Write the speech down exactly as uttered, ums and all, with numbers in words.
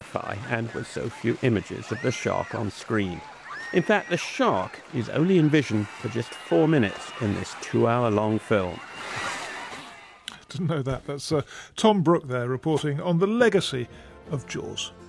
sci-fi and with so few images of the shark on screen. In fact, the shark is only envisioned for just four minutes in this two-hour-long film. Didn't know that. That's uh, Tom Brooke there reporting on the legacy of Jaws.